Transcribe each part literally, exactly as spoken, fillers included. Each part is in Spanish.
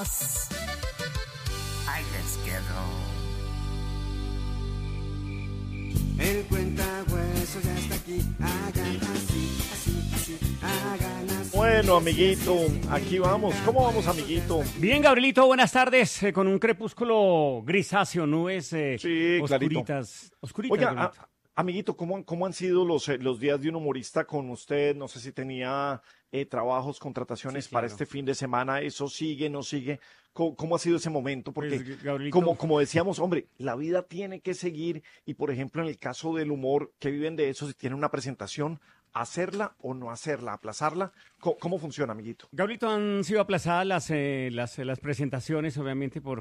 más. Ahí les quedó. El cuentahueso ya está aquí, hagan así, así, así, hagan así. Bueno, amiguito, aquí vamos. ¿Cómo vamos, amiguito? Bien, Gabrielito, buenas tardes. Eh, con un crepúsculo grisáceo, nubes eh, Sí, oscuritas. Oscuritas, Oiga, Gabrielito. a- amiguito, ¿cómo, cómo han sido los, eh, los días de un humorista con usted? No sé si tenía eh, trabajos, contrataciones Sí, para claro. este fin de semana. ¿Eso sigue, no sigue? ¿Cómo, cómo ha sido ese momento? Porque, Pues, Gabrielito, como, como decíamos, hombre, la vida tiene que seguir. Y, por ejemplo, en el caso del humor, que viven de eso, si tienen una presentación, hacerla o no hacerla, aplazarla. ¿Cómo, cómo funciona, amiguito? Gabrielito, han sido aplazadas las, eh, las, las presentaciones, obviamente, por,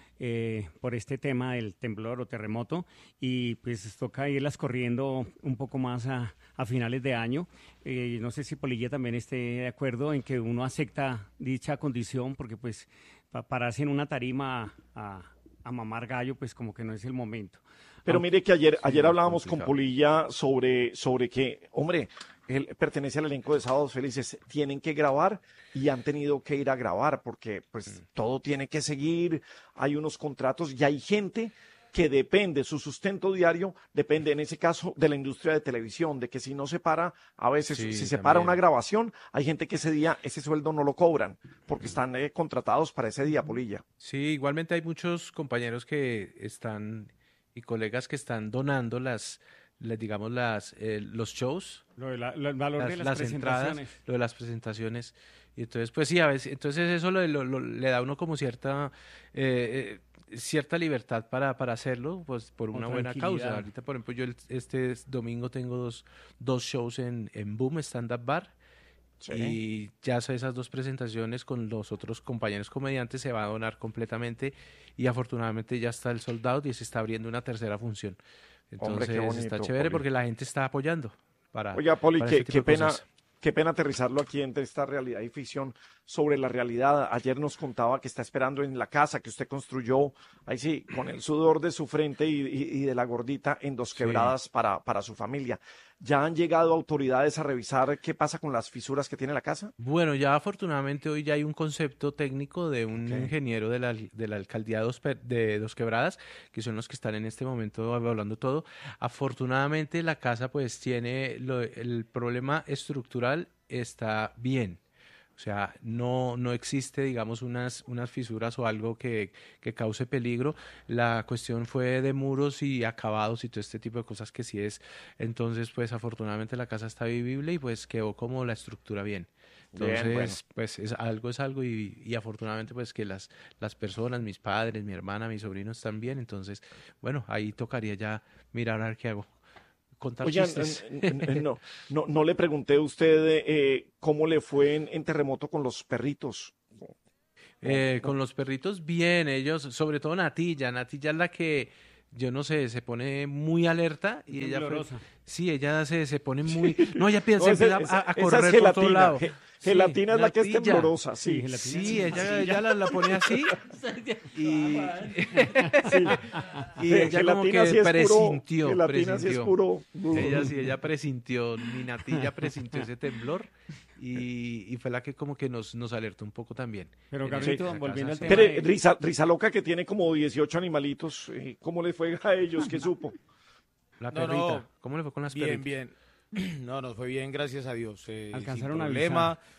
eh, por este tema del temblor o terremoto, y pues toca irlas corriendo un poco más a, a finales de año. Eh, no sé si Polilla también esté de acuerdo en que uno acepta dicha condición, porque pues pa- pararse en una tarima a, a mamar gallo, pues como que no es el momento. Pero Aunque- mire que ayer, Sí, ayer muy hablábamos con complicado. Polilla sobre, sobre que, hombre, él pertenece al elenco de Sábados Felices, tienen que grabar y han tenido que ir a grabar porque pues todo tiene que seguir, hay unos contratos y hay gente que depende, su sustento diario depende en ese caso de la industria de televisión, de que si no se para, a veces Sí, si se para también. una grabación, hay gente que ese día ese sueldo no lo cobran porque están eh, contratados para ese día, Polilla. Sí, igualmente hay muchos compañeros que están y colegas que están donando las, las, digamos, las, eh, los shows, Lo de la- lo- el valor de las, las, las entradas, presentaciones. lo de las presentaciones. Y entonces, pues sí, a veces, entonces eso lo- lo- lo- le da a uno como cierta, eh, eh, cierta libertad para, para hacerlo, pues por Con una buena tranquilidad. causa. Ahorita, por ejemplo, yo el- este domingo tengo dos, dos shows en, en Boom Stand Up Bar. Sí. Y ya so- esas dos presentaciones con los otros compañeros comediantes se va a donar completamente y afortunadamente ya está el sold out y se está abriendo una tercera función. Hombre, Entonces qué bonito, está chévere Poli. porque la gente está apoyando para, Oiga, Poli, para qué, este tipo qué de pena, cosas. qué pena aterrizarlo aquí entre esta realidad y ficción sobre la realidad. Ayer nos contaba que está esperando en la casa que usted construyó, ahí sí, con el sudor de su frente y, y- y de la gordita en Dos Sí. Quebradas para, para su familia. ¿Ya han llegado autoridades a revisar qué pasa con las fisuras que tiene la casa? Bueno, ya afortunadamente hoy ya hay un concepto técnico de un Ok. ingeniero de la, de la alcaldía de Dos, Pe- de Dos Quebradas, que son los que están en este momento evaluando todo. Afortunadamente la casa pues tiene lo- el problema estructural está bien. O sea, no, no existe, digamos, unas, unas fisuras o algo que, que cause peligro. La cuestión fue de muros y acabados y todo este tipo de cosas que sí es. Entonces, pues afortunadamente la casa está vivible y pues quedó como la estructura bien. Bien, Entonces, bueno. pues es algo es algo y, y afortunadamente pues que las, las personas, mis padres, mi hermana, mis sobrinos están bien. Entonces, bueno, ahí tocaría ya mirar a ver qué hago. Contar Oigan, chistes. n- n- n- no, no, no le pregunté a usted eh, cómo le fue en, en terremoto con los perritos. Eh, con los perritos, bien, ellos, sobre todo Natilla. Natilla es la que, yo no sé, se pone muy alerta y ella fue, Temblorosa. sí, ella se, se pone muy, no, ella piensa, No, esa- empieza esa- a, a esa correr es por todo gelatina. lado. Ge- Sí, Gelatina es la que es Natilla. temblorosa, sí. Sí, gelatina. Sí, ella, ella la, la pone así y, Sí. y ella como Gelatina que sí es puro- presintió, gelatina sí es presintió. puro. Ella sí, ella presintió, mi Natilla presintió ese temblor y, y fue la que como que nos, nos alertó un poco también. Pero, En Gabrielito, esa volviendo casa, al sí. tema Pero Risa, Risa Loca que tiene como dieciocho animalitos, eh, ¿cómo le fue a ellos? ¿Qué supo? La No, perrita. no. ¿Cómo le fue con las Bien, perritas? bien. No, nos fue bien, gracias a Dios. Eh, Alcanzaron sin a problema. avisar.